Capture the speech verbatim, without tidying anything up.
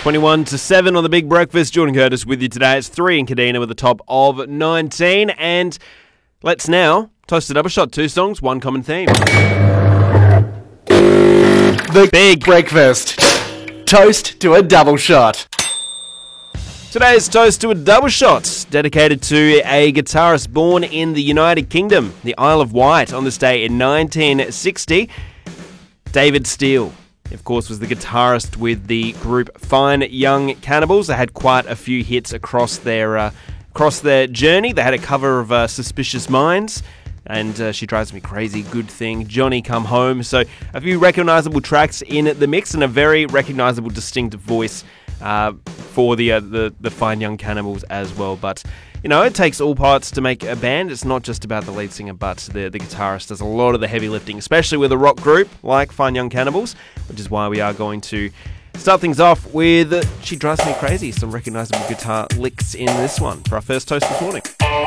twenty-one to seven on the Big Breakfast. Jordan Curtis with you today. It's three in Kadina with a top of nineteen. And let's now toast a double shot. Two songs, one common theme. The Big Breakfast. Toast to a double shot. Today's toast to a double shot, dedicated to a guitarist born in the United Kingdom, the Isle of Wight, on this day in nineteen sixty. David Steele, of course, was the guitarist with the group Fine Young Cannibals. They had quite a few hits across their uh, across their journey. They had a cover of uh, Suspicious Minds and uh, She Drives Me Crazy, Good Thing, Johnny Come Home. So a few recognisable tracks in the mix and a very recognisable, distinctive voice uh, for the, uh, the the Fine Young Cannibals as well. But you know, it takes all parts to make a band. It's not just about the lead singer, but the, the guitarist does a lot of the heavy lifting, especially with a rock group like Fine Young Cannibals, which is why we are going to start things off with She Drives Me Crazy. Some recognisable guitar licks in this one for our first toast this morning.